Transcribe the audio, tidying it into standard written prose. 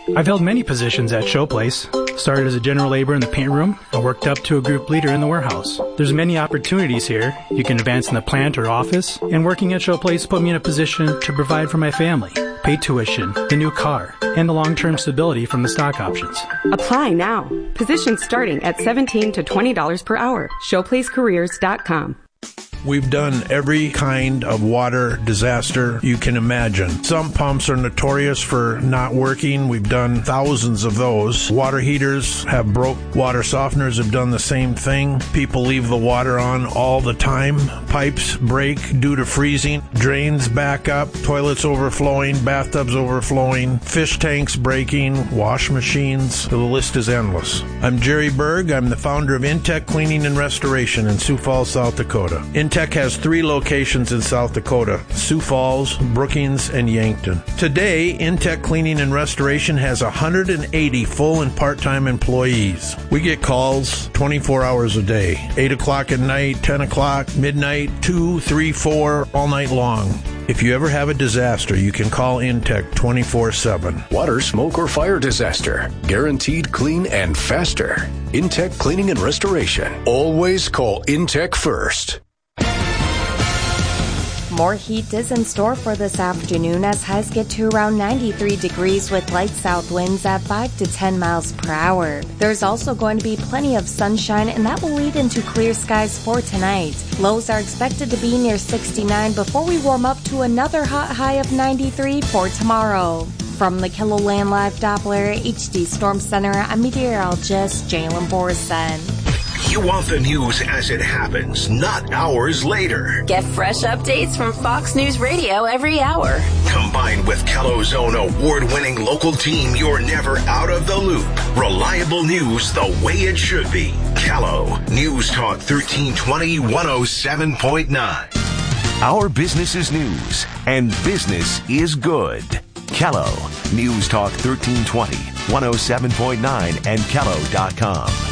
I've held many positions at Showplace. Started as a general laborer in the paint room and worked up to a group leader in the warehouse. There's many opportunities here. You can advance in the plant or office, and working at Showplace put me in a position to provide for my family, pay tuition, the new car, and the long-term stability from the stock options. Apply now. Positions starting at $17 to $20 per hour. ShowplaceCareers.com. We've done every kind of water disaster you can imagine. Some pumps are notorious for not working. We've done thousands of those. Water heaters have broke. Water softeners have done the same thing. People leave the water on all the time. Pipes break due to freezing. Drains back up. Toilets overflowing. Bathtubs overflowing. Fish tanks breaking. Wash machines. The list is endless. I'm Jerry Berg. I'm the founder of Intech Cleaning and Restoration in Sioux Falls, South Dakota. Intech has 3 locations in South Dakota: Sioux Falls, Brookings, and Yankton. Today, Intech Cleaning and Restoration has 180 full and part-time employees. We get calls 24 hours a day, 8 o'clock at night, 10 o'clock, midnight, 2, 3, 4, all night long. If you ever have a disaster, you can call Intech 24/7. Water, smoke, or fire disaster. Guaranteed clean and faster. Intech Cleaning and Restoration. Always call Intech first. More heat is in store for this afternoon as highs get to around 93 degrees with light south winds at 5 to 10 miles per hour. There's also going to be plenty of sunshine, and that will lead into clear skies for tonight. Lows are expected to be near 69 before we warm up to another hot high of 93 for tomorrow. From the KiloLand Live Doppler HD Storm Center, I'm meteorologist Jalen Borson. You want the news as it happens, not hours later. Get fresh updates from Fox News Radio every hour. Combined with Kello's own award-winning local team, you're never out of the loop. Reliable news the way it should be. Kello, News Talk 1320 107.9. Our business is news, and business is good. Kello, News Talk 1320 107.9 and Kello.com.